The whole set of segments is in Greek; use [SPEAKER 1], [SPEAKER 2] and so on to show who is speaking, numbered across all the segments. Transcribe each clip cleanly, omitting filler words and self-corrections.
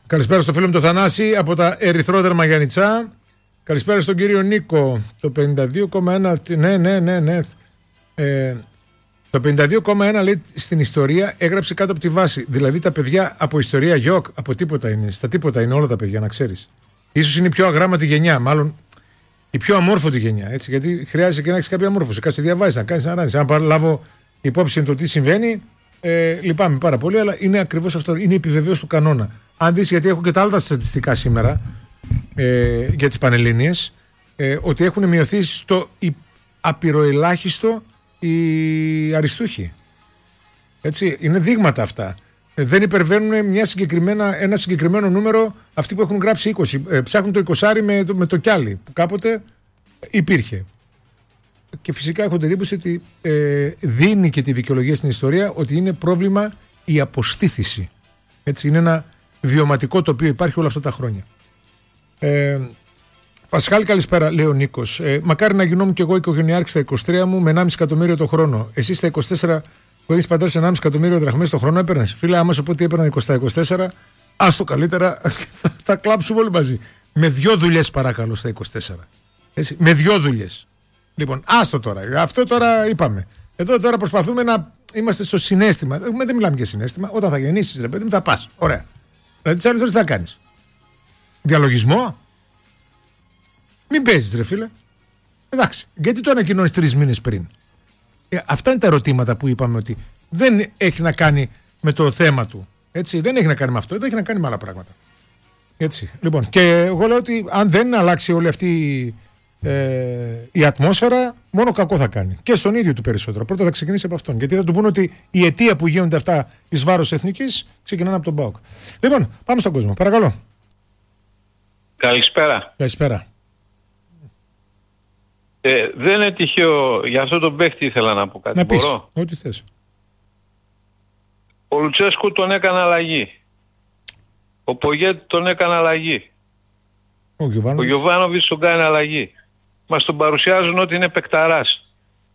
[SPEAKER 1] Καλησπέρα στο φίλο μου το Θανάση από τα Ερυθρόδερμα Γιαννιτσά. Καλησπέρα στον κύριο Νίκο. Το 52,1. Ναι. Το 52,1 λέει στην ιστορία έγραψε κάτω από τη βάση. Δηλαδή τα παιδιά από ιστορία γιοκ, από τίποτα είναι. Στα τίποτα είναι όλα τα παιδιά, να ξέρεις. Ίσως είναι η πιο αγράμματη γενιά, μάλλον η πιο αμόρφωτη γενιά. Έτσι, γιατί χρειάζεται και να έχεις κάποια αμόρφωση. Κάτσε διαβάζεις, να κάνεις ανάλυση. Αν λάβω υπόψη το τι συμβαίνει, λυπάμαι πάρα πολύ, αλλά είναι ακριβώς αυτό. Είναι η επιβεβαίωση του κανόνα. Αν δεις, γιατί έχω και τα άλλα στατιστικά σήμερα για τις Πανελλήνιες, ότι έχουν μειωθεί στο απειροελάχιστο οι αριστούχοι. Έτσι, είναι δείγματα αυτά. Δεν υπερβαίνουν ένα συγκεκριμένο νούμερο αυτοί που έχουν γράψει 20. Ψάχνουν το 20 με το κιάλι που κάποτε υπήρχε. Και φυσικά έχω την εντύπωση ότι δίνει και τη δικαιολογία στην ιστορία ότι είναι πρόβλημα η αποστήθηση. Έτσι, είναι ένα βιωματικό το οποίο υπάρχει όλα αυτά τα χρόνια. Πασχάλη, καλησπέρα, λέει ο Νίκος. Μακάρι να γινόμουν κι εγώ οικογενειάρχης στα 23 μου με 1,5 εκατομμύριο το χρόνο. Εσύ στα 24 που έχεις πατέρα 1,5 εκατομμύριο δραχμές το χρόνο έπαιρνες. Φίλε, άμα σου πω ότι έπαιρνα 24, άστο καλύτερα, θα κλάψουμε όλοι μαζί. Με 2 δουλειές παρακαλώ στα 24. Έτσι, με 2 δουλειές. Λοιπόν, άστο τώρα. Αυτό τώρα είπαμε. Εδώ τώρα προσπαθούμε να είμαστε στο συναίσθημα. Δεν μιλάμε για συναίσθημα. Όταν θα γεννήσεις, ρε παιδί μου, θα πας. Ωραία. Δηλαδή, τις άλλες ώρες τι θα κάνεις. Διαλογισμό. Μην παίζεις, ρε φίλε. Εντάξει. Γιατί το ανακοινώνεις 3 μήνες πριν. Αυτά είναι τα ερωτήματα που είπαμε ότι δεν έχει να κάνει με το θέμα του. Έτσι. Δεν έχει να κάνει με αυτό. Δεν έχει να κάνει με άλλα πράγματα. Έτσι. Λοιπόν, και εγώ λέω ότι αν δεν αλλάξει όλη αυτή η ατμόσφαιρα, μόνο κακό θα κάνει. Και στον ίδιο του περισσότερο. Πρώτα θα ξεκινήσει από αυτόν. Γιατί θα του πούνε ότι η αιτία που γίνονται αυτά εις βάρος εθνικής ξεκινάνε από τον ΠΑΟΚ. Λοιπόν, πάμε στον κόσμο. Παρακαλώ.
[SPEAKER 2] Καλησπέρα.
[SPEAKER 1] Καλησπέρα.
[SPEAKER 2] Δεν είναι τυχαίο, για αυτό τον παίχτη ήθελα να πω κάτι.
[SPEAKER 1] Να πεις,
[SPEAKER 2] μπορώ?
[SPEAKER 1] ό,τι θες.
[SPEAKER 2] Ο Λουτσέσκου τον έκανε αλλαγή. Ο Πογέτ τον έκανε αλλαγή. Ο Γιοβάνοβιτς τον κάνει αλλαγή. Μας τον παρουσιάζουν ότι είναι παικταράς.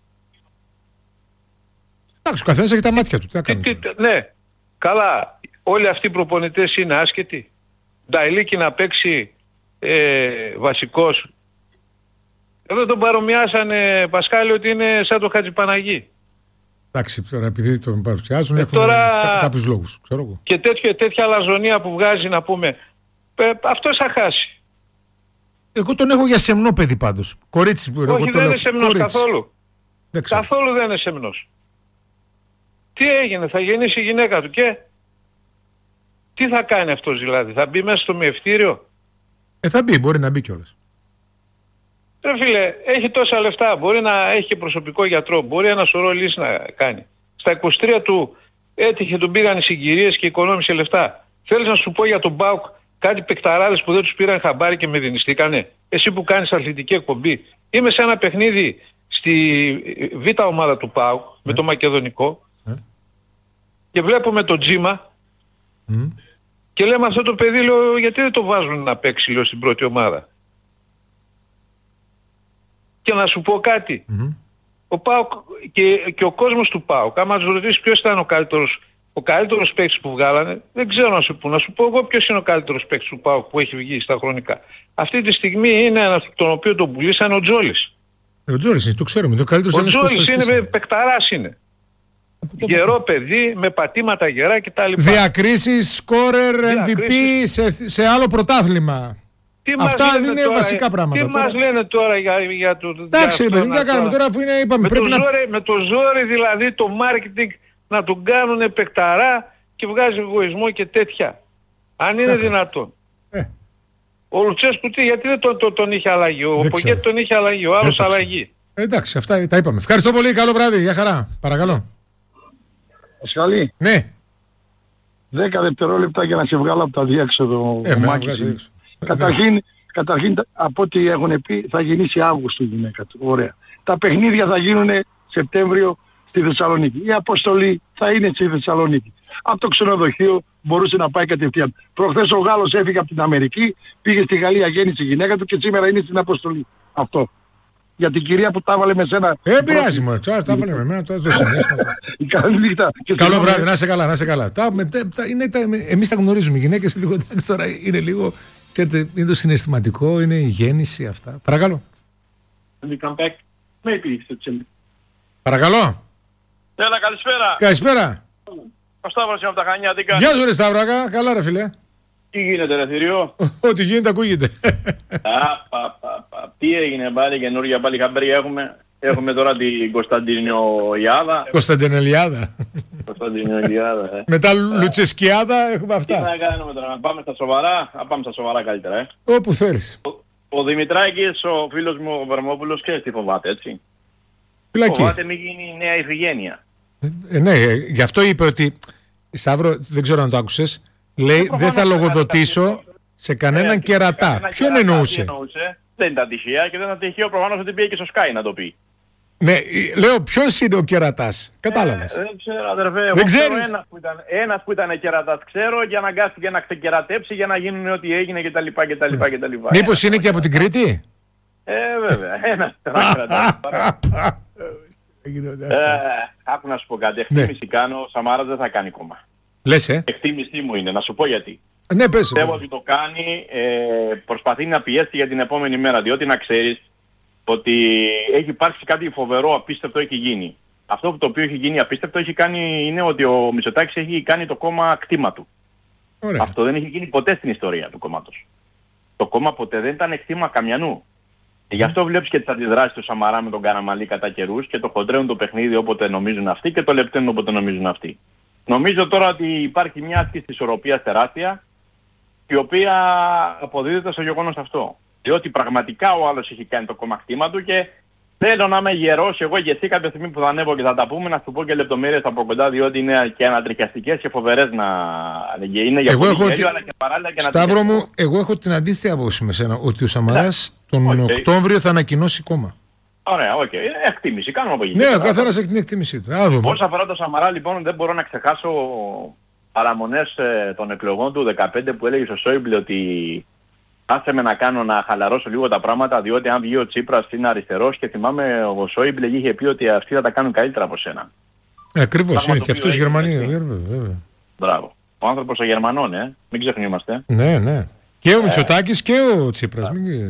[SPEAKER 1] Εντάξει, ο καθένας έχει τα μάτια του. Τι θα κάνει.
[SPEAKER 2] Ναι, καλά. Όλοι αυτοί οι προπονητές είναι άσχετοι. Νταϊλίκη να παίξει βασικός. Εδώ τον παρομοιάσανε, Πασχάλη, ότι είναι σαν το Χατζηπαναγί.
[SPEAKER 1] Εντάξει, τώρα επειδή τον παρουσιάζουν έχουν κάποιους λόγους. Ξέρω εγώ.
[SPEAKER 2] Και τέτοια αλαζονία που βγάζει, να πούμε, αυτός θα χάσει.
[SPEAKER 1] Εγώ τον έχω για σεμνό παιδί πάντως. Κορίτσι που
[SPEAKER 2] όχι, δεν είναι σεμνός καθόλου. Καθόλου δεν είναι σεμνός. Τι έγινε, θα γεννήσει η γυναίκα του και τι θα κάνει αυτός δηλαδή, θα μπει μέσα στο μυευτήριο.
[SPEAKER 1] Θα μπει, μπορεί να μπει κιόλας.
[SPEAKER 2] Ρε φίλε, έχει τόσα λεφτά, μπορεί να έχει και προσωπικό γιατρό, μπορεί ένα σωρό λύσεις να κάνει. Στα 23 του έτυχε, του πήγαν οι συγκυρίες και οικονόμησε λεφτά. Θέλεις να σου πω για τον ΠΑΟΚ κάτι παικταράδες που δεν τους πήραν χαμπάρι και με δινηστήκανε? Εσύ που κάνεις αθλητική εκπομπή. Είμαι σε ένα παιχνίδι στη β' ομάδα του ΠΑΟΚ με το Μακεδονικό και βλέπουμε τον Τζίμα και λέμε αυτό το παιδί, λέω, γιατί δεν το βάζουν να παίξει, λέω, στην πρώτη ομάδα. Και να σου πω κάτι. Ο ΠΑΟΚ και ο κόσμος του ΠΑΟΚ, άμα τους ρωτήσεις ποιος ήταν ο καλύτερος παίκτης που βγάλανε, δεν ξέρω να σου πω. Να σου πω εγώ ποιος είναι ο καλύτερος παίκτης του ΠΑΟΚ που έχει βγει στα χρονικά. Αυτή τη στιγμή είναι ένας τον οποίο τον πουλήσανε, ο Τζόλης.
[SPEAKER 1] Ο Τζόλης, το ξέρουμε. Ο
[SPEAKER 2] Τζόλης είναι παικταράς είναι. Γερό παιδί, με πατήματα γερά κτλ.
[SPEAKER 1] Διακρίσεις, σκόρερ, MVP σε άλλο πρωτάθλημα. Αυτά είναι τώρα, βασικά πράγματα.
[SPEAKER 2] Τι μας λένε τώρα για το...
[SPEAKER 1] Εντάξει, παιδί, τι θα κάνουμε τώρα, αφού είναι, είπαμε,
[SPEAKER 2] με το ζόρι δηλαδή το marketing να τον κάνουν παικταρά και βγάζει εγωισμό και τέτοια. Αν είναι δυνατόν. Ο Λουτσέσκου γιατί δεν τον είχε αλλαγή, ο Πογέτ τον είχε αλλαγή, ο άλλος αλλαγή.
[SPEAKER 1] Εντάξει, αυτά τα είπαμε. Ευχαριστώ πολύ, καλό βράδυ, για χαρά. Παρακαλώ.
[SPEAKER 3] Πασχαλή.
[SPEAKER 1] Ναι.
[SPEAKER 3] 10 δευτερόλεπτα για να σε βγάλω από τα διέξοδο. Καταρχήν, από ό,τι έχουν πει, θα γεννήσει Αύγουστο η γυναίκα του. Ωραία. Τα παιχνίδια θα γίνουν Σεπτέμβριο στη Θεσσαλονίκη. Η αποστολή θα είναι στη Θεσσαλονίκη. Από το ξενοδοχείο μπορούσε να πάει κατευθείαν. Προχθές ο Γάλλος έφυγε από την Αμερική, πήγε στη Γαλλία, γέννησε η γυναίκα του και σήμερα είναι στην αποστολή. Αυτό. Για την κυρία που τα έβαλε με σένα.
[SPEAKER 1] Πειράζει μόνο. Τα έβαλε με μένα, τώρα το συνέστημα.
[SPEAKER 3] Καλή νύχτα.
[SPEAKER 1] Καλό βράδυ, να είσαι καλά, να είσαι καλά. Εμείς τα γνωρίζουμε. Οι γυναίκες λίγο τώρα είναι λίγο. Ξέρετε, είναι το συναισθηματικό, είναι η γέννηση αυτά. Παρακαλώ. Παρακαλώ.
[SPEAKER 4] Έλα, καλησπέρα.
[SPEAKER 1] Καλησπέρα.
[SPEAKER 4] Ο Σταύρος είναι από τα Χανιά, τι κάνεις?
[SPEAKER 1] Γεια σου ρε Σταύρακα, καλά ρε φίλε.
[SPEAKER 4] Τι γίνεται ρε θηριό?
[SPEAKER 1] Ό,τι γίνεται ακούγεται.
[SPEAKER 4] Τι έγινε πάλι, καινούργια πάλι χαμπρία έχουμε. Έχουμε τώρα την Κωνσταντινιοϊάδα.
[SPEAKER 1] Κωνσταντινελιάδα.
[SPEAKER 4] Κωνσταντινιοϊάδα,
[SPEAKER 1] Μετά Λουτσεσκιάδα έχουμε
[SPEAKER 4] Τι
[SPEAKER 1] αυτά.
[SPEAKER 4] να κάνουμε τώρα, να πάμε στα σοβαρά? Να πάμε στα σοβαρά καλύτερα,
[SPEAKER 1] Όπου θέλεις.
[SPEAKER 4] Ο Δημητράκης, ο φίλος μου ο Βερμόπουλος, ξέρεις τι φοβάται, έτσι?
[SPEAKER 1] Φυλακή.
[SPEAKER 4] Φοβάται μην γίνει η νέα Ιφηγένεια.
[SPEAKER 1] Ναι, γι' αυτό είπε ότι. Σταύρο, δεν ξέρω αν το άκουσες. Λέει δεν θα λογοδοτήσω σε κανέναν κερατά. Ποιον εννοούσε?
[SPEAKER 4] Δεν ήταν τυχαία και δεν ήταν τυχαίο προφανώς ότι πήγε και στο Sky να το πει.
[SPEAKER 1] Ναι, λέω ποιος είναι ο κερατάς. Κατάλαβες.
[SPEAKER 4] Δεν ξέρω αδερφέ,
[SPEAKER 1] δεν ξέρεις.
[SPEAKER 4] Ένας που ήταν κερατάς ξέρω και αναγκάστηκε να ξεκερατέψει για να γίνουν ό,τι έγινε κτλ.
[SPEAKER 1] Μήπως είναι και από την Κρήτη?
[SPEAKER 4] Βέβαια, ένας κερατάς. Άκου να σου πω κάτι, εκτίμηση κάνω, ο Σαμάρας δεν θα κάνει κόμμα.
[SPEAKER 1] Λες,
[SPEAKER 4] Εκτίμησή μου είναι, να σου πω γιατί.
[SPEAKER 1] Ναι, πες.
[SPEAKER 4] Πιστεύω ότι το κάνει, προσπαθεί να πιέσει για την επόμενη μέρα, διότι να ξέρεις ότι έχει υπάρξει κάτι φοβερό, απίστευτο έχει γίνει. Αυτό που το οποίο έχει γίνει απίστευτο έχει κάνει είναι ότι ο Μητσοτάκης έχει κάνει το κόμμα κτήμα του.
[SPEAKER 1] Ωραία.
[SPEAKER 4] Αυτό δεν έχει γίνει ποτέ στην ιστορία του κόμματος. Το κόμμα ποτέ δεν ήταν κτήμα καμιανού. Γι' αυτό βλέπεις και τις αντιδράσεις του Σαμαρά με τον Καραμανλή κατά καιρούς και το χοντρέουν το παιχνίδι όποτε νομίζουν αυτοί και το λεπταίνουν όποτε νομίζουν αυτοί. Νομίζω τώρα ότι υπάρχει μια άσκηση της ισορροπίας τεράστια, η οποία αποδίδεται στο γεγονός αυτό. Διότι πραγματικά ο άλλος έχει κάνει το κόμμα κτήμα του και θέλω να είμαι γερός εγώ και εσύ κάποια στιγμή που θα ανέβω και θα τα πούμε να σου πω και λεπτομέρειες από κοντά, διότι είναι και ανατριχιαστικές και φοβερές να είναι για πολύ γέλιο, αλλά και παράλληλα και
[SPEAKER 1] Σταύρο μου, εγώ έχω την αντίθετη άποψη με σένα, ότι ο Σαμαράς τον Οκτώβριο θα ανακοινώσει κόμμα.
[SPEAKER 4] Ωραία, οκ. Εκτίμηση, κάνουμε από εκεί.
[SPEAKER 1] Ναι, ο καθένας έχει την εκτίμησή του.
[SPEAKER 4] Όσον αφορά το Σαμαρά, λοιπόν, δεν μπορώ να ξεχάσω παραμονές των εκλογών του 2015 που έλεγε στο Σόιμπλε ότι άσε με να χαλαρώσω λίγο τα πράγματα, διότι αν βγει ο Τσίπρας είναι αριστερός και θυμάμαι ο Σόιμπλε είχε πει ότι αυτοί θα τα κάνουν καλύτερα από σένα.
[SPEAKER 1] Ακριβώς, είναι και αυτός Γερμανία.
[SPEAKER 4] Μπράβο. Ο άνθρωπος των Γερμανών, μην ξεχνιόμαστε.
[SPEAKER 1] Ναι, ναι. Και ο Μητσοτάκης και ο Τσίπρας.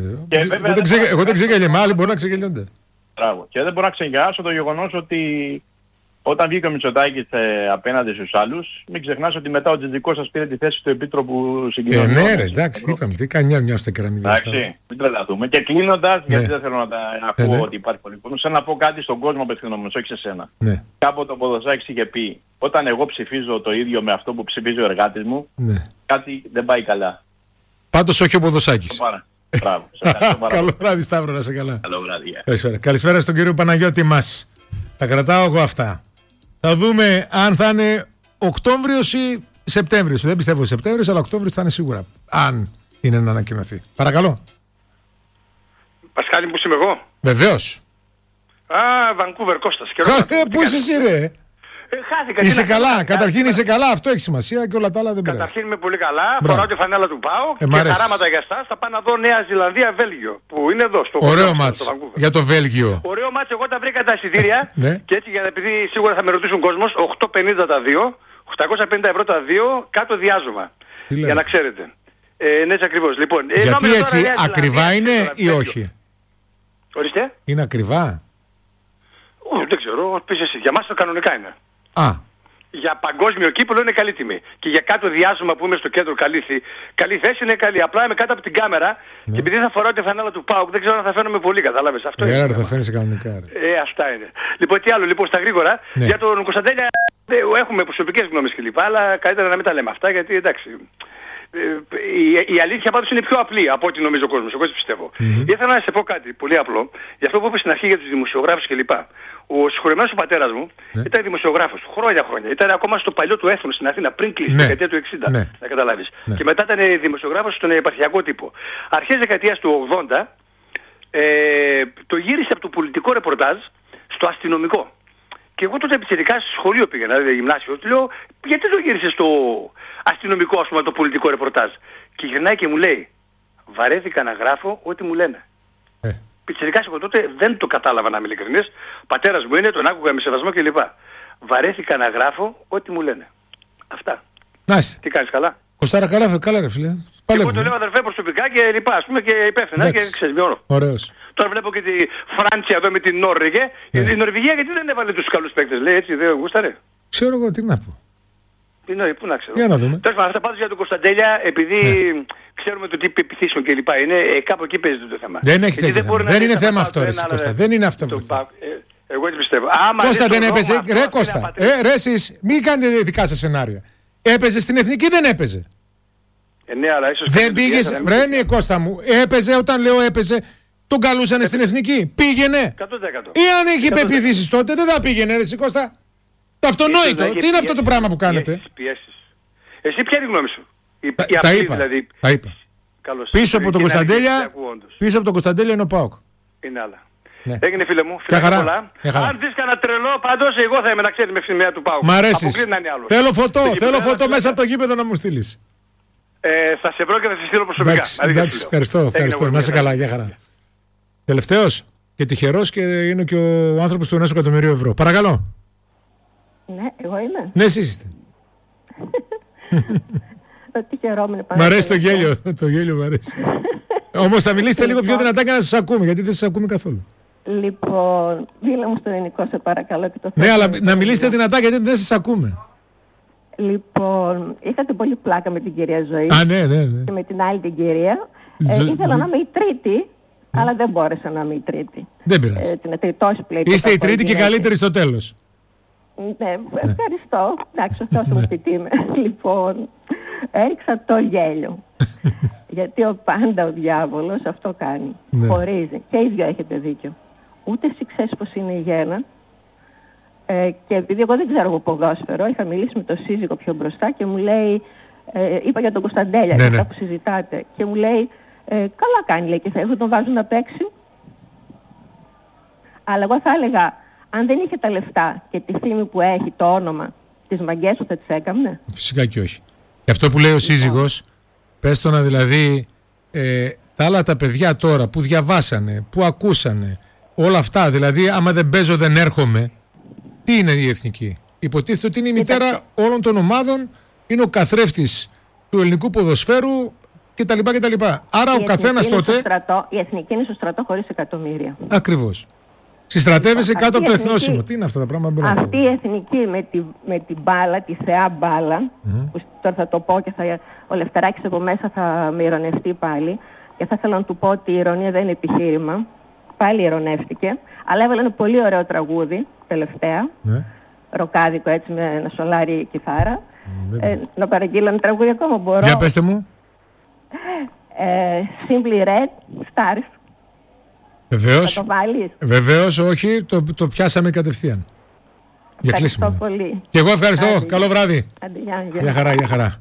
[SPEAKER 1] Εγώ δεν ξεγελιέμαι, άλλοι μπορεί να ξεγελιόνται.
[SPEAKER 4] Μπράβο. Και δεν μπορώ να ξεγελιάσω το γεγονός ότι όταν βγήκε ο Μητσοτάκης απέναντι στους άλλους, μην ξεχνάς ότι μετά ο Τζιτζικός σας πήρε τη θέση του Επίτροπου Συγκοινωνιών.
[SPEAKER 1] Ναι, ρε, εντάξει, είπαμε. Τι κάνει μια στα κεραμίδια.
[SPEAKER 4] Εντάξει, μην τρελαθούμε. Και κλείνοντας, γιατί δεν θέλω να τα ακούω ότι υπάρχει πολύ κόσμο, θέλω να πω κάτι στον κόσμο απευθυνόμενος, όχι σε σένα. Κάποτε ο Ποδοσάκης είχε πει, όταν εγώ ψηφίζω το ίδιο με αυτό που ψηφίζει ο εργάτης μου, κάτι δεν πάει καλά.
[SPEAKER 1] Πάντως όχι ο Ποδοσάκης.
[SPEAKER 4] Μπράβο.
[SPEAKER 1] Καλό βράδυ, Σταύρο, να σε καλά.
[SPEAKER 4] Καλό βράδυ.
[SPEAKER 1] Καλησπέρα στον κύριο Παναγιώτη μας. Τα κρατάω εγώ αυτά. Θα δούμε αν θα είναι Οκτώβριος ή Σεπτέμβριος. Δεν πιστεύω Σεπτέμβριος, αλλά Οκτώβριος θα είναι σίγουρα. Αν είναι να ανακοινωθεί. Παρακαλώ.
[SPEAKER 5] Πασχάλη, που είμαι εγώ.
[SPEAKER 1] Βεβαίως.
[SPEAKER 5] Βανκούβερ, Κώστας.
[SPEAKER 1] Πού είσαι εσύ ρε?
[SPEAKER 5] Χάθηκα.
[SPEAKER 1] Είσαι καλά. Καταρχήν είσαι καλά. Αυτό έχει σημασία και όλα τα άλλα δεν πρέπει.
[SPEAKER 5] Καταρχήν είμαι πολύ καλά. Φοράω τη φανέλα του ΠΑΟ και χαράματα για εσάς. Θα πάω να δω Νέα Ζηλανδία, Βέλγιο. Που είναι εδώ στο
[SPEAKER 1] ωραίο μάτς για το Βέλγιο.
[SPEAKER 5] Ωραίο μάτς. Εγώ τα βρήκα τα εισιτήρια. Και έτσι, επειδή σίγουρα θα με ρωτήσουν κόσμος, 850 τα δύο, 850 ευρώ τα δύο, κάτω διάζωμα. Για να ξέρετε. Ναι, έτσι ακριβώς. Λοιπόν,
[SPEAKER 1] γιατί έτσι ακριβά είναι ή όχι?
[SPEAKER 5] Ορίστε.
[SPEAKER 1] Είναι ακριβά?
[SPEAKER 5] Δεν ξέρω. Πες εσύ. Για μας το κανονικά είναι. Για παγκόσμιο κύπελλο είναι καλή τιμή. Και για κάτω διάσημα που είμαι στο κέντρο καλή θέση είναι καλή. Απλά είμαι κάτω από την κάμερα και επειδή θα φοράω τη φανέλα του ΠΑΟΚ δεν ξέρω αν θα φαίνομαι πολύ, κατάλαβες. Αυτό είναι.
[SPEAKER 1] Θα φαίνεσαι κανονικά.
[SPEAKER 5] Αυτά είναι. Λοιπόν, τι άλλο, λοιπόν, στα γρήγορα. Για τον Κωνσταντέλια έχουμε προσωπικές γνώμες κλπ. Αλλά καλύτερα να μην τα λέμε αυτά γιατί εντάξει. Η αλήθεια πάντως είναι πιο απλή από ό,τι νομίζει ο κόσμος. Εγώ έτσι πιστεύω. Ήθελα να σε πω κάτι πολύ απλό για αυτό που είπε στην αρχή για τους δημοσιογράφους κλπ. Ο συγχωρεμένος ο πατέρας μου ήταν δημοσιογράφος χρόνια. Ήταν ακόμα στο παλιό του Έθνου στην Αθήνα πριν κλείσει τη δεκαετία του 60. Να καταλάβεις. Και μετά ήταν δημοσιογράφος στον επαρχιακό τύπο. Αρχές δεκαετίας του 80 το γύρισε από το πολιτικό ρεπορτάζ στο αστυνομικό. Και εγώ τότε επιθετικά στο σχολείο πήγαινα, δηλαδή γυμνάσιο, του λέω γιατί το γύρισε στο αστυνομικό, ας πούμε, το πολιτικό ρεπορτάζ. Και γυρνάει και μου λέει, βαρέθηκα να γράφω ό,τι μου λένε. Πιτσιρικάς εγώ τότε δεν το κατάλαβα, να είμαι ειλικρινής. Πατέρας μου είναι, τον άκουγα με σεβασμό κλπ. Βαρέθηκα να γράφω ό,τι μου λένε. Αυτά.
[SPEAKER 1] Νάστε.
[SPEAKER 5] Τι κάνεις, καλά?
[SPEAKER 1] Κωστάρα, καλά ρε φίλε.
[SPEAKER 5] Εγώ το λέω αδερφέ προσωπικά και λοιπά, ας πούμε, και υπεύθυνα και ξέρεις, μειώνω.
[SPEAKER 1] Ωραίος.
[SPEAKER 5] Τώρα βλέπω και τη Φράντσια εδώ με την Νόρβηγε. Η Νορβηγία γιατί δεν έβαλε τους καλούς παίκτες, λέει έτσι, δεν γούσταρε.
[SPEAKER 1] Ξέρω εγώ τι να πω.
[SPEAKER 5] Πού να ξέρω.
[SPEAKER 1] Για να δούμε.
[SPEAKER 5] Τέλος πάντων, αυτά πάντως για τον Κωνσταντέλια, επειδή ξέρουμε το τι πεπιθήσεων και λοιπά είναι, κάπου εκεί παίζει το θέμα.
[SPEAKER 1] Δεν έχει τέτοιο θέμα. Δεν είναι θέμα αυτό, ρε Κώστα. Δεν είναι αυτό.
[SPEAKER 5] Εγώ έτσι πιστεύω.
[SPEAKER 1] Κώστα δεν έπαιζε. Ρε Κώστα, ρε εσείς, μην κάνετε δικά σας σενάρια. Έπαιζε στην εθνική, δεν έπαιζε.
[SPEAKER 5] Ναι, αλλά ίσως
[SPEAKER 1] δεν πήγε. Ρε Κώστα μου, έπαιζε όταν λέω έπαιζε. Τον καλούσανε στην εθνική. Πήγαινε.
[SPEAKER 5] 100%.
[SPEAKER 1] Ή αν είχε πεπιθήσεις τότε, δεν θα πήγαινε, ρε Κώστα. Το αυτονόητο. Τι είναι αυτό το πράγμα που κάνετε?
[SPEAKER 5] Πιέσεις. Εσύ ποια είναι η γνώμη σου?
[SPEAKER 1] Τα είπα. Τα είπα. Πίσω από τον Κωνσταντέλια είναι ο ΠΑΟΚ.
[SPEAKER 5] Είναι άλλα. Ναι. Έγινε φίλε μου.
[SPEAKER 1] Μια χαρά.
[SPEAKER 5] Αν δεις κανένα τρελό, πάντως εγώ θα είμαι, να ξέρεις, με φημαία του ΠΑΟΚ.
[SPEAKER 1] Μ' αρέσεις. Θέλω φωτό μέσα από το γήπεδο να μου στείλεις.
[SPEAKER 5] Θα σε βρω και θα σε στείλω προσωπικά.
[SPEAKER 1] Εντάξει, ευχαριστώ. Να είσαι καλά, για χαρά. Τελευταίος και τυχερός και είναι και ο άνθρωπος του 1 εκατομμυρίου ευρώ. Παρακαλώ.
[SPEAKER 6] Ναι, εγώ είμαι.
[SPEAKER 1] Ναι, εσείς είστε. Μ' αρέσει το γέλιο. Το γέλιο μ' αρέσει. Όμως θα μιλήσετε λίγο πιο δυνατά και να σας ακούμε, γιατί δεν σας ακούμε καθόλου.
[SPEAKER 6] Λοιπόν, μίλα μου στο ελληνικό, σε παρακαλώ. Και το
[SPEAKER 1] ναι, αλλά να μιλήσετε δυνατά, γιατί δεν σας ακούμε.
[SPEAKER 6] Λοιπόν, είχατε πολύ πλάκα με την κυρία Ζωή.
[SPEAKER 1] Ναι.
[SPEAKER 6] Και με την άλλη την κυρία. Ήθελα να είμαι η τρίτη, αλλά δεν μπόρεσα να είμαι η τρίτη.
[SPEAKER 1] Δεν πειράζει. Είστε η τρίτη και καλύτερη στο τέλος.
[SPEAKER 6] Ναι, ευχαριστώ. Εντάξει, αυτό μου πιτήμε. Λοιπόν, έριξα το γέλιο. Γιατί πάντα ο διάβολος αυτό κάνει. Χωρίζει. Και οι δυο έχετε δίκιο. Ούτε εσύ ξέρεις πως είναι η γένα. Και επειδή εγώ δεν ξέρω από ποδόσφαιρο, είχα μιλήσει με τον σύζυγο πιο μπροστά και μου λέει, είπα για τον Κωνσταντέλια, αυτά που συζητάτε, και μου λέει, καλά κάνει, λέει, και θα τον βάζουν να παίξει. Αλλά εγώ θα έλεγα, αν δεν είχε τα λεφτά και τη φήμη που έχει, το όνομα, τις μαγκές του θα τις έκαμνε.
[SPEAKER 1] Φυσικά και όχι. Και αυτό που λέει ο σύζυγος, πες το να δηλαδή, τα άλλα τα παιδιά τώρα που διαβάσανε, που ακούσανε, όλα αυτά, δηλαδή άμα δεν παίζω δεν έρχομαι, τι είναι η εθνική? Υποτίθεται ότι είναι η μητέρα όλων των ομάδων, είναι ο καθρέφτης του ελληνικού ποδοσφαίρου κτλ. Άρα ο καθένας τότε...
[SPEAKER 6] Η εθνική είναι στο στρατό χωρίς εκατομμύρια.
[SPEAKER 1] Ακριβώς. Συστρατεύεσαι κάτω από το εθνόσημο. Τι είναι αυτά τα πράγματα?
[SPEAKER 6] Αυτή η εθνική με την μπάλα, τη θεά μπάλα, που τώρα θα το πω και ο Λευταράκης από μέσα θα με ειρωνευτεί πάλι, και θα ήθελα να του πω ότι η ηρωνία δεν είναι επιχείρημα. Πάλι ειρωνεύτηκε, αλλά έβαλε ένα πολύ ωραίο τραγούδι τελευταία. Ροκάδικο, έτσι, με ένα σολάρι κιθάρα. Να παραγγείλω ένα τραγούδι ακόμα, μπορώ?
[SPEAKER 1] Για πέστε μου.
[SPEAKER 6] Simply Red Stars.
[SPEAKER 1] Βεβαίως, όχι, το πιάσαμε κατευθείαν.
[SPEAKER 6] Ευχαριστώ πολύ.
[SPEAKER 1] Και εγώ ευχαριστώ. Καλό βράδυ. Για χαρά.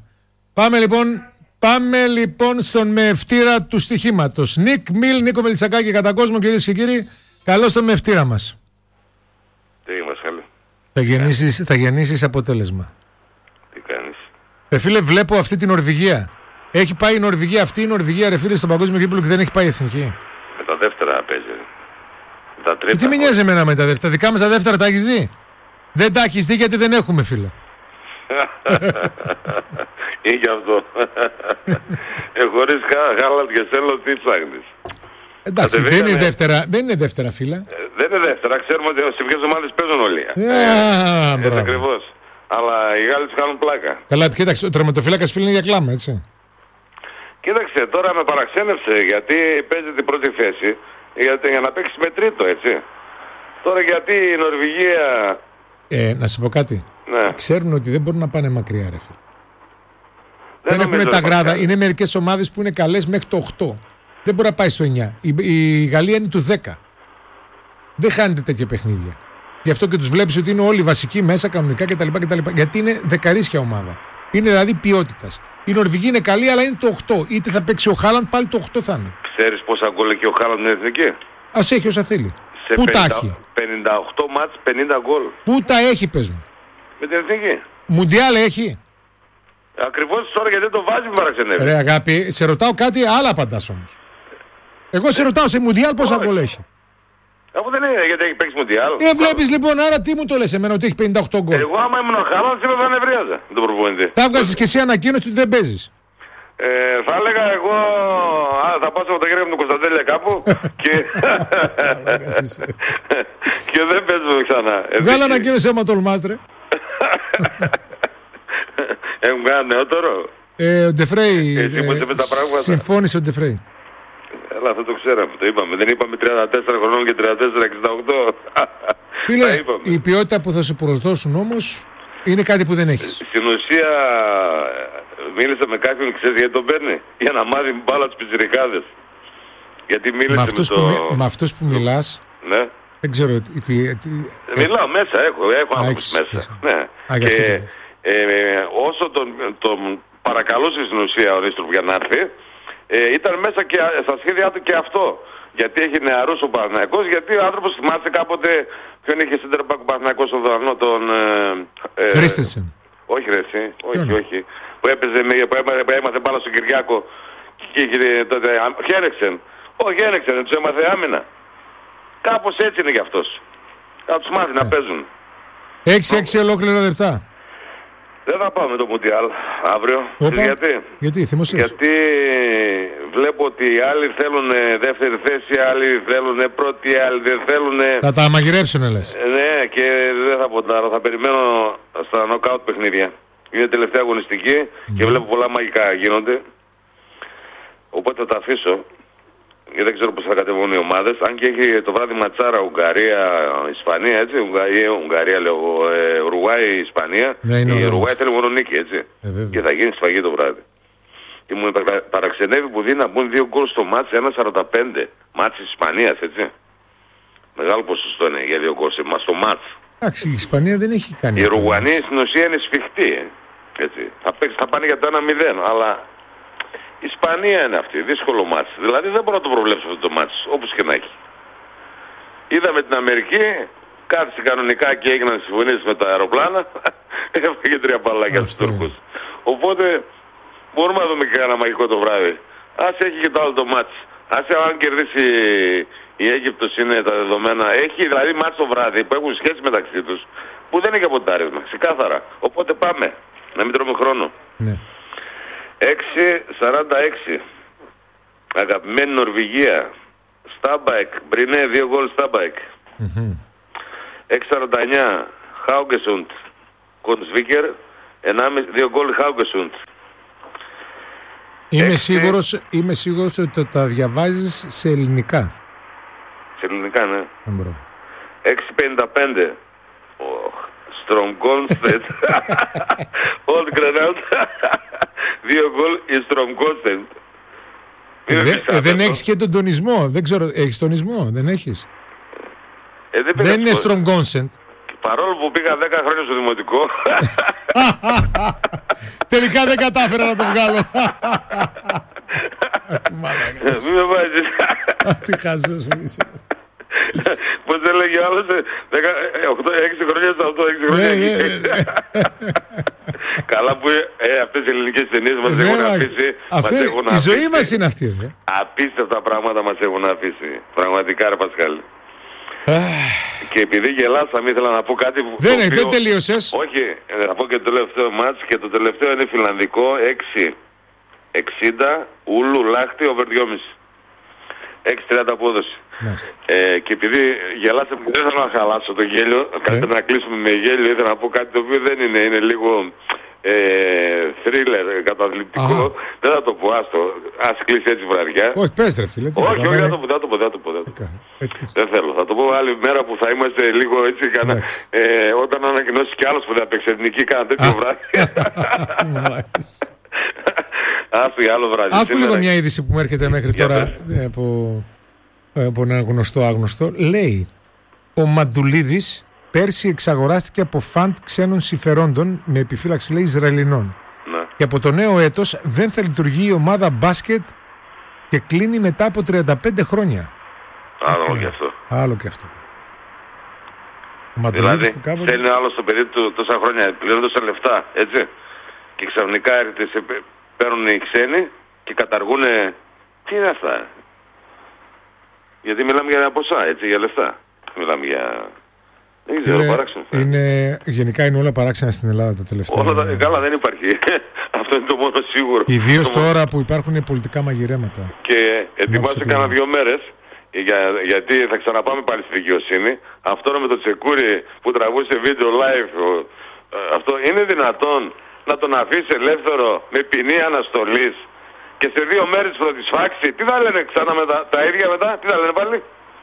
[SPEAKER 1] Πάμε λοιπόν στον μευτήρα του στοιχήματος. Νίκο Μελισσακάκη, κατά κόσμο, κυρίες και κύριοι. Καλώς τον μευτήρα μας.
[SPEAKER 7] Τι είμαστε,
[SPEAKER 1] θα γεννήσεις αποτέλεσμα.
[SPEAKER 7] Τι κάνεις?
[SPEAKER 1] Φίλε, βλέπω αυτή την Νορβηγία. Έχει πάει η Νορβηγία, αυτή η Νορβηγία, ρε φίλε, στον παγκόσμιο κύπελλο και δεν έχει πάει εθνική.
[SPEAKER 7] Με τα δεύτερα παίζει. Τα τρίτα.
[SPEAKER 1] Τι με νοιάζει εμένα με τα δεύτερα? Δικά μας τα δεύτερα τα έχεις δει? Δεν τα έχεις δει γιατί δεν έχουμε, φίλε.
[SPEAKER 7] Είναι και αυτό. Χωρίς Χάλαντ και Σέλο τι ψάχνεις?
[SPEAKER 1] Εντάξει, δεν είναι δεύτερα, φίλε.
[SPEAKER 7] Δεν είναι δεύτερα, ξέρουμε ότι σε ποιες ομάδες παίζουν όλοι. Έτσι ακριβώς. Αλλά οι Γάλλοι τους κάνουν πλάκα.
[SPEAKER 1] Καλά, κοίταξε, ο τερματοφύλακας, φίλε, είναι για κλάμα, έτσι.
[SPEAKER 7] Κοίταξε, τώρα με παραξένευσε γιατί παίζει την πρώτη θέση για να παίξει με τρίτο, έτσι. Τώρα γιατί η Νορβηγία...
[SPEAKER 1] να σου πω κάτι.
[SPEAKER 7] Ναι.
[SPEAKER 1] Ξέρουν ότι δεν μπορούν να πάνε μακριά, ρε φίλε. Δεν έχουν τα γράδα. Είναι μερικές ομάδες που είναι καλές μέχρι το 8. Δεν μπορεί να πάει στο 9. Η Γαλλία είναι του 10. Δεν χάνεται τέτοια παιχνίδια. Γι' αυτό και τους βλέπεις ότι είναι όλοι βασικοί μέσα, κανονικά κτλ. Γιατί είναι δεκαρίσια ομάδα. Είναι δηλαδή ποιότητας. Η Νορβηγία είναι καλή, αλλά είναι το 8. Είτε θα παίξει ο Χάλαντ, πάλι το 8 θα είναι.
[SPEAKER 7] Ξέρεις πόσα γκολ έχει ο Χάλαντ με εθνική?
[SPEAKER 1] Ας έχει όσα θέλει. Πού τα έχει?
[SPEAKER 7] 58 μάτς, 50 γκολ.
[SPEAKER 1] Πού τα έχει, πες μου?
[SPEAKER 7] Με την εθνική.
[SPEAKER 1] Μουντιάλ έχει?
[SPEAKER 7] Ακριβώς τώρα γιατί το βάζει με παραξενεύει.
[SPEAKER 1] Ρε αγάπη, σε ρωτάω κάτι, άλλα απαντάς όμως. Εγώ σε ρωτάω σε Μουντιάλ πόσα γκολ έχει.
[SPEAKER 7] Αφού δεν είναι, γιατί έχει παίξει Μουντιάλ.
[SPEAKER 1] Βλέπεις λοιπόν, άρα τι μου το λες εμένα ότι έχει 58 γκολ.
[SPEAKER 7] Εγώ άμα ήμουν ο Χάλαντ σήμερα θα νευρίαζα τον προπονητή.
[SPEAKER 1] Θα βγάζεις και εσύ ανακοίνωση ότι δεν παίζεις.
[SPEAKER 7] Θα έλεγα εγώ θα πάω από τα χέρια μου τον Κωνσταντέλια κάπου και δεν παίζουμε ξανά.
[SPEAKER 1] Βγάλε ανακοίνωση άμα τολμάς ρε.
[SPEAKER 7] Έχουν κάνει νεότερο.
[SPEAKER 1] Ο Ντεφρέι συμφώνησε ο Ντεφρέι.
[SPEAKER 7] Έλα, αυτό το ξέραμε, το είπαμε. Δεν είπαμε 34 χρονών και 34-68.
[SPEAKER 1] Φίλε, η ποιότητα που θα σου προσδώσουν όμως είναι κάτι που δεν έχεις.
[SPEAKER 7] Στην ουσία μίλησα με κάποιον, ξέρεις γιατί τον παίρνει? Για να μάθει μπάλα τους πιτσιρικάδες. Γιατί μίλησε
[SPEAKER 1] με αυτούς που μιλάς.
[SPEAKER 7] Ναι.
[SPEAKER 1] Δεν ξέρω
[SPEAKER 7] μιλάω μέσα, έχω άνθρωπος μέσα. Ναι. Και όσο τον παρακαλούσε στην ουσία ο Ρίστροφ για να έρθει, ήταν μέσα και στα σχέδιά του και αυτό. Γιατί έχει νεαρούς ο Παναθηναϊκός, γιατί ο άνθρωπος θυμάται κάποτε ποιον είχε σέντερμπακ ο Παναθηναϊκός ο Δανό, τον
[SPEAKER 1] Κρίστενσεν.
[SPEAKER 7] Όχι ρε εσύ, όχι. Που έπαιζε, που έμαθε μπάλα στον Κυριάκο και είχε τότε Χένεξεν. Όχι Χένεξεν, τους έμαθε άμυνα. Κάπως έτσι είναι γι' αυτός. Θα τους μάθει να παίζουν.
[SPEAKER 1] 6 ολόκληρα λεπτά.
[SPEAKER 7] Δεν θα πάμε το Μουντιάλ αύριο.
[SPEAKER 1] Γιατί θυμόσες?
[SPEAKER 7] Γιατί βλέπω ότι οι άλλοι θέλουν δεύτερη θέση, άλλοι θέλουν πρώτη, άλλοι δεν θέλουν.
[SPEAKER 1] Θα τα μαγειρέψουνε λες.
[SPEAKER 7] Ναι, και δεν θα ποντάρω. Θα περιμένω στα νοκάουτ παιχνίδια. Είναι τελευταία αγωνιστική και βλέπω πολλά μαγικά γίνονται. Οπότε θα τα αφήσω. Δεν ξέρω πώς θα κατεβούν οι ομάδες. Αν και έχει το βράδυ ματσάρα Ουγγαρία, Ισπανία, έτσι. Ουγγαρία λέω, Ουρουάη, Ισπανία.
[SPEAKER 1] Ναι,
[SPEAKER 7] η Ουρουάη θέλει μόνο νίκη, έτσι. Και θα γίνει σφαγή το βράδυ. Και μου παραξενεύει που δίνει να μπουν 2 γκολ στο μάτς, 1,45. Μάτς της Ισπανίας, έτσι. Μεγάλο ποσοστό είναι για 2 γκολ στο μάτς.
[SPEAKER 1] Εντάξει, η Ισπανία δεν έχει κάνει.
[SPEAKER 7] Οι Ουρουγουανοί στην ουσία είναι σφιχτοί. Έτσι. Θα πάνε για το 1-0, αλλά η Ισπανία είναι αυτή, δύσκολο μάτς. Δηλαδή δεν μπορώ να το προβλέψω αυτό το μάτς, όπως και να έχει. Είδαμε την Αμερική, κάθισε κανονικά και έγιναν συμφωνίες με τα αεροπλάνα, έφαγε 3 μπαλάκια στους Τούρκους. Οπότε μπορούμε να δούμε και ένα μαγικό το βράδυ. Ας έχει και το άλλο το μάτς. Ας αν κερδίσει η Αίγυπτος είναι τα δεδομένα. Έχει δηλαδή μάτς το βράδυ που έχουν σχέση μεταξύ τους, που δεν έχει αποτάρισμα, ξεκάθαρα. Οπότε πάμε, να μην τρώμε χρόνο.
[SPEAKER 1] Ναι.
[SPEAKER 7] 6-46. Αγαπημένη Νορβηγία. Στάμπαϊκ. Μπρινέ 2 γκολ Στάμπαϊκ. 6-49. Χάουγκεσουντ. Κονσβίκερ. 2 γκολ Χάουγκεσουντ.
[SPEAKER 1] Είμαι σίγουρος ότι τα διαβάζεις σε ελληνικά.
[SPEAKER 7] Σε ελληνικά, ναι. 6-55. Στρομκόνστετ. Old Grenald. 2 γκολ η Στρομκόνστετ.
[SPEAKER 1] Δεν έχεις και τον τονισμό. Δεν ξέρω, έχεις τονισμό, δεν έχεις? Δεν είναι Στρομκόνστετ.
[SPEAKER 7] Παρόλο που πήγα 10 χρόνια στο δημοτικό.
[SPEAKER 1] Τελικά δεν κατάφερα να το βγάλω.
[SPEAKER 7] Μην με βάζεις.
[SPEAKER 1] Τι χαζός είσαι.
[SPEAKER 7] Πώς έλεγε ο άλλος, 6 χρόνια στα 8, 6 χρόνια εκεί. Καλά που αυτές οι ελληνικές ταινίες μας έχουν αφήσει.
[SPEAKER 1] Η ζωή μας είναι αυτή.
[SPEAKER 7] Απίστευτα πράγματα μας έχουν αφήσει. Πραγματικά ρε Πασχάλη. Και επειδή γελάσαμε ήθελα να πω κάτι που...
[SPEAKER 1] Δεν τελείωσες.
[SPEAKER 7] Όχι, θα πω και το τελευταίο μάτς. Και το τελευταίο είναι φιλανδικό, 6-60, Ούλου, Λάχτη, over 2,5. 6-30 απόδοση. Και επειδή γελάσαμε, δεν θέλω να χαλάσω το γέλιο. Καλύτερα να κλείσουμε με γέλιο. Ήθελα να πω κάτι το οποίο δεν είναι. Είναι λίγο θρίλερ, καταθλιπτικό. Δεν θα το πω, ας κλείσει έτσι βραδιά.
[SPEAKER 1] Όχι, πες ρε φίλε.
[SPEAKER 7] Όχι, δεν το πω. Δεν θέλω. Θα το πω άλλη μέρα που θα είμαστε λίγο έτσι. Όταν ανακοινώσει κι άλλος που θα παίξει εθνική, κάνα τέτοιο βράδυ. Άστο για άλλο βράδυ.
[SPEAKER 1] Άκου λίγο μια είδηση που μου έρχεται μέχρι τώρα από ένα γνωστό άγνωστο. Λέει, ο Μαντουλίδης πέρσι εξαγοράστηκε από φαντ ξένων συμφερόντων με επιφύλαξη, λέει, Ισραηλινών.
[SPEAKER 7] Ναι.
[SPEAKER 1] Και από το νέο έτος δεν θα λειτουργεί η ομάδα μπάσκετ και κλείνει μετά από 35 χρόνια. Άλλο και αυτό.
[SPEAKER 7] Δηλαδή θέλει άλλο στο παιδί του τόσα χρόνια, πλέον τόσα λεφτά, έτσι. Και ξαφνικά έρχεται, παίρνουν οι ξένοι και καταργούν. Τι είναι αυτά? Γιατί μιλάμε για ποσά, έτσι, για λεφτά. Μιλάμε για... Δεν ξέρω, παράξενο.
[SPEAKER 1] Γενικά είναι όλα παράξενα στην Ελλάδα τα τελευταία.
[SPEAKER 7] Καλά, δεν υπάρχει. Αυτό είναι το μόνο σίγουρο.
[SPEAKER 1] Ιδίως τώρα που υπάρχουν πολιτικά μαγειρέματα.
[SPEAKER 7] Και ετοιμάσαι κάνα 2 μέρες, γιατί θα ξαναπάμε πάλι στη δικαιοσύνη. Αυτό με το Τσεκούρι που τραβούσε βίντεο live, αυτό είναι δυνατόν να τον αφήσει ελεύθερο με ποινή αναστολής και σε 2 μέρες που θα τη σφάξει? Τι θα λένε ξανά τα ίδια μετά, τι θα λένε πάλι?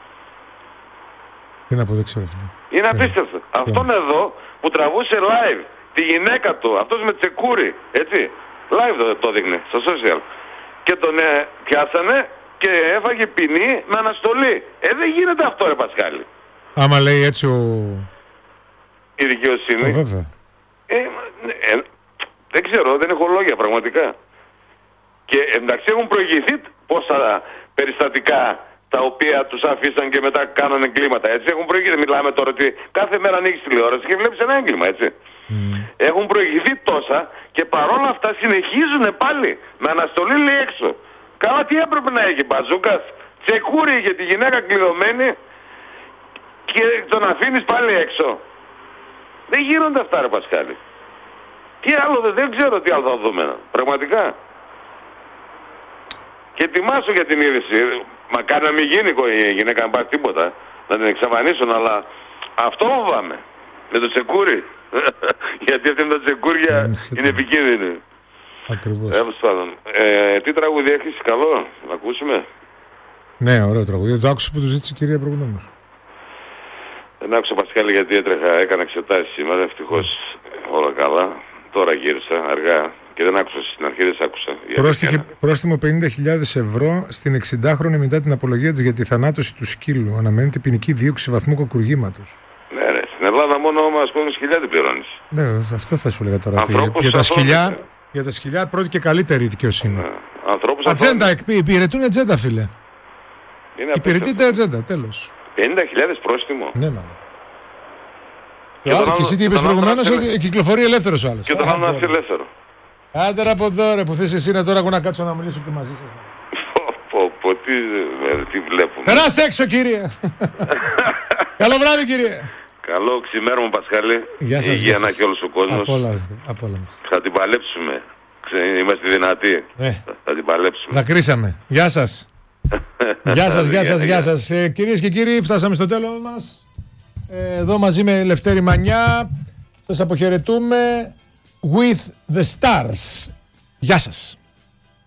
[SPEAKER 1] Τι να πω, δεν ξέρω.
[SPEAKER 7] Είναι απίστευτο. Αυτόν εδώ που τραβούσε live τη γυναίκα του, αυτός με Τσεκούρι, έτσι, live το δείχνει στο social, και τον πιάσανε και έφαγε ποινή με αναστολή. Δεν γίνεται αυτό, ρε Πασχάλη.
[SPEAKER 1] Άμα λέει έτσι
[SPEAKER 7] η δικαιοσύνη.
[SPEAKER 1] Βέβαια.
[SPEAKER 7] Δεν ξέρω, δεν έχω λόγια πραγματικά. Και εντάξει, έχουν προηγηθεί πόσα περιστατικά τα οποία τους αφήσαν και μετά κάνανε εγκλήματα, έτσι. Έχουν προηγηθεί, μιλάμε τώρα ότι κάθε μέρα ανοίγεις τηλεόραση και βλέπεις ένα έγκλημα, έτσι. Έχουν προηγηθεί τόσα και παρόλα αυτά συνεχίζουν πάλι με αναστολή, λέει, έξω. Καλά, τι έπρεπε να έχει, Μπαζούκας? Τσεκούρι για τη γυναίκα κλειδωμένη και τον αφήνεις πάλι έξω? Δεν γίνονται αυτά, ρε Πασχάλη. Τι άλλο, δεν ξέρω τι άλλο θα δούμε, πραγματικά. Και ετοιμάσω για την είδηση. Μακάρι να μην γίνει η γυναίκα, να πάρει τίποτα, να την εξαφανίσουν, αλλά αυτό φοβάμαι. Με το Τσεκούρι. Γιατί αυτή με τα Τσεκούρια είναι επικίνδυνη.
[SPEAKER 1] Ακριβώς.
[SPEAKER 7] Τι τραγούδι έχεις, καλό, να ακούσουμε?
[SPEAKER 1] Ναι, ωραίο τραγούδι. Το άκουσα που του ζήτησε η κυρία προηγουμένως.
[SPEAKER 7] Δεν άκουσα, Πασχάλη, γιατί έκανα εξετάσεις σήμερα. Ευτυχώς όλα καλά. Τώρα γύρισα αργά και δεν άκουσα στην αρχή, δεν άκουσα.
[SPEAKER 1] Πρόστιμο 50.000 ευρώ στην 60χρονη μετά την απολογία της για τη θανάτωση του σκύλου. Αναμένεται ποινική δίωξη βαθμού κακουργήματος.
[SPEAKER 7] Ναι, στην Ελλάδα μόνο μας πούμε σκυλιά την πληρώνεις.
[SPEAKER 1] Ναι, αυτό θα σου έλεγα τώρα. Για τα σκυλιά πρώτη και καλύτερη δικαιοσύνη. Ατζέντα, υπηρετούν ατζέντα, φίλε. Υπηρετείται ατζέντα, τέλος.
[SPEAKER 7] 50.000 πρόστιμο.
[SPEAKER 1] Ναι, μάλλον. Και εσύ τι είπες προηγουμένως, κυκλοφορεί ελεύθερος ο άλλος.
[SPEAKER 7] Και τον άλλο να είσαι ελεύθερο.
[SPEAKER 1] Άντε από εδώ, ρε, που θες εσύ να τώρα εγώ να κάτσω να μιλήσω και μαζί σας.
[SPEAKER 7] Τι βλέπουμε.
[SPEAKER 1] Περάστε έξω, κύριε. Καλό βράδυ, κύριε.
[SPEAKER 7] Καλό ξημέρωμα, Πασχάλη.
[SPEAKER 1] Γεια σας.
[SPEAKER 7] Υγεία και όλος ο κόσμος.
[SPEAKER 1] Από όλα μας.
[SPEAKER 7] Θα την παλέψουμε. Είμαστε δυνατοί. Θα την παλέψουμε.
[SPEAKER 1] Δακρύσαμε. Γεια σας. Γεια σας. Κυρίες και κύριοι, φτάσαμε στο τέλος μας. Εδώ μαζί με Λευτέρη Μανιά σας αποχαιρετούμε with the stars. Γεια σας.